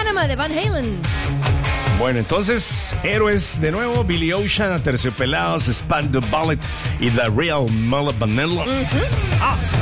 Panama de Van Halen. Bueno, entonces, héroes de nuevo, Billy Ocean, Aterciopelados, Spank the Ballet y The Real Vanilla.